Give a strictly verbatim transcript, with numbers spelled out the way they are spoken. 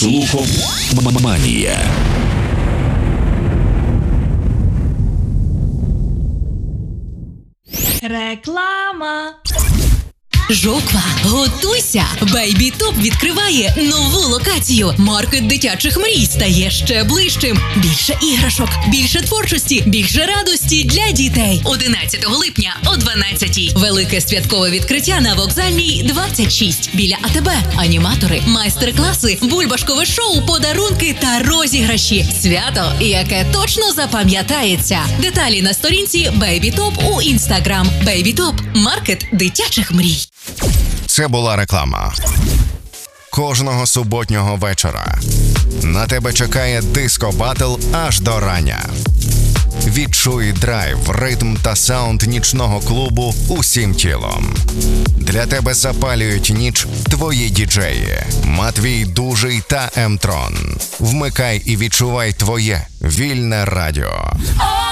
Слухоманія. Реклама. Жоква, готуйся! Бейбі Топ відкриває нову локацію. Маркет дитячих мрій стає ще ближчим. Більше іграшок, більше творчості, більше радості для дітей. одинадцятого липня о дванадцятій. Велике святкове відкриття на Вокзальній, двадцять шість. Біля АТБ. Аніматори, майстер-класи, бульбашкове шоу, подарунки та розіграші. Свято, яке точно запам'ятається. Деталі на сторінці Бейбі Топ у Інстаграм. Бейбі Топ – маркет дитячих мрій. Це була реклама. Кожного суботнього вечора на тебе чекає диско-батл аж до рання. Відчуй драйв, ритм та саунд нічного клубу усім тілом. Для тебе запалюють ніч твої діджеї Матвій Дужий та М-Трон. Вмикай і відчувай твоє вільне радіо.